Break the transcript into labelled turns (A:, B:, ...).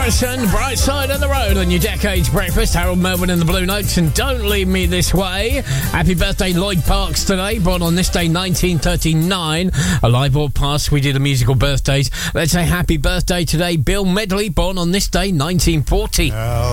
A: Morrison, Bright Side of the Road on your Decades Breakfast. Harold Melbourne in the Blue Notes and Don't Leave Me This Way. Happy birthday Lloyd Parks today, born on this day 1939. A live broadcast, we did a musical birthdays. Let's say happy birthday today Bill Medley, born on this day 1940.